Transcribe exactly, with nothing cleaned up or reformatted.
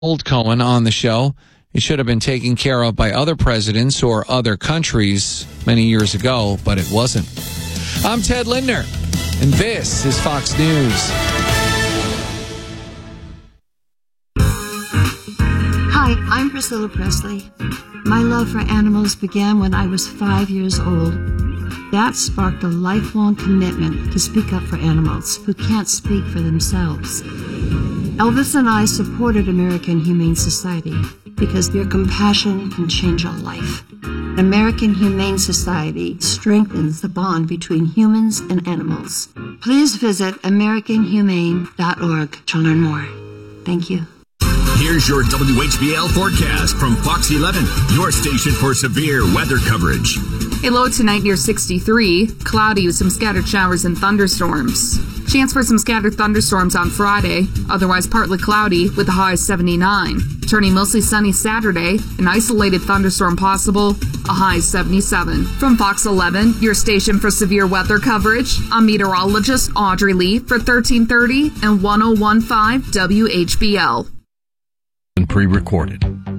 Old Cohen on the show. It should have been taken care of by other presidents or other countries many years ago, but it wasn't. I'm Ted Lindner, and this is Fox News. Hi, I'm Priscilla Presley. My love for animals began when I was five years old. That sparked a lifelong commitment to speak up for animals who can't speak for themselves. Elvis and I supported American Humane Society because their compassion can change a life. American Humane Society strengthens the bond between humans and animals. Please visit american humane dot org to learn more. Thank you. Here's your W H B L forecast from Fox eleven, your station for severe weather coverage. A low tonight near sixty-three, cloudy with some scattered showers and thunderstorms. Chance for some scattered thunderstorms on Friday, otherwise partly cloudy with a high seventy-nine. Turning mostly sunny Saturday, an isolated thunderstorm possible, a high seventy-seven. From Fox eleven, your station for severe weather coverage, I'm meteorologist Audrey Lee for thirteen thirty and ten fifteen W H B L. Pre-recorded.